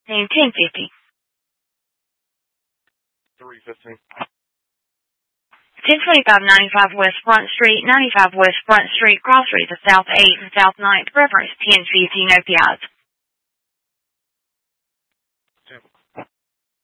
Name 1050. 315. 1025 95 West Front Street, 95 West Front Street, cross streets of South 8th and South 9th, reference 1050, no PIs.